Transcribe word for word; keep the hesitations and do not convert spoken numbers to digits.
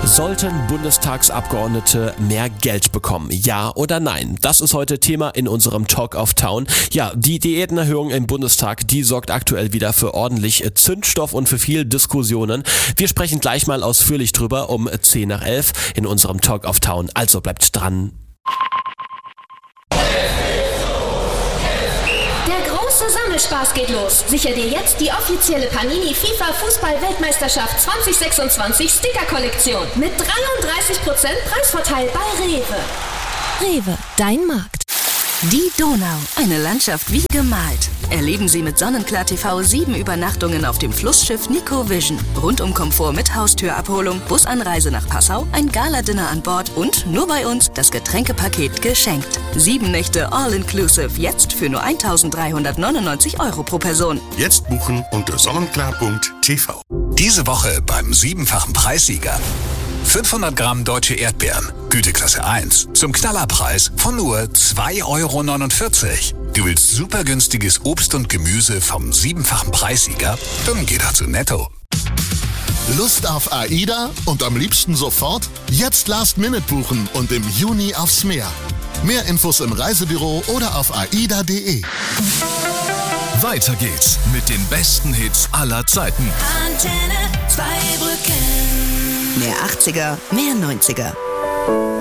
Sollten Bundestagsabgeordnete mehr Geld bekommen? Ja oder nein? Das ist heute Thema in unserem Talk of Town. Ja, die Diätenerhöhung im Bundestag, die sorgt aktuell wieder für ordentlich Zündstoff und für viel Diskussionen. Wir sprechen gleich mal ausführlich drüber um zehn nach elf in unserem Talk of Town. Also bleibt dran. Der große Sammelspaß geht los. Sicher dir jetzt die offizielle Panini FIFA Fußball-Weltmeisterschaft zwanzig sechsundzwanzig Sticker-Kollektion mit dreiunddreißig Prozent Preisvorteil bei Rewe. Rewe, dein Markt. Die Donau, eine Landschaft wie gemalt. Erleben Sie mit Sonnenklar T V sieben Übernachtungen auf dem Flussschiff Nico Vision. Rundum-Komfort mit Haustürabholung, Busanreise nach Passau, ein Gala-Dinner an Bord und nur bei uns das Getränkepaket geschenkt. Sieben Nächte All-Inclusive, jetzt für nur eintausenddreihundertneunundneunzig Euro pro Person. Jetzt buchen unter sonnenklar punkt t v. Diese Woche beim siebenfachen Preissieger. fünfhundert Gramm deutsche Erdbeeren, Güteklasse eins, zum Knallerpreis von nur zwei Euro neunundvierzig. Du willst super günstiges Obst und Gemüse vom siebenfachen Preissieger? Dann geh doch zu Netto. Lust auf AIDA und am liebsten sofort? Jetzt Last Minute buchen und im Juni aufs Meer. Mehr Infos im Reisebüro oder auf aida punkt de. Weiter geht's mit den besten Hits aller Zeiten. Antenne Zweibrücken. Mehr achtziger, mehr neunziger.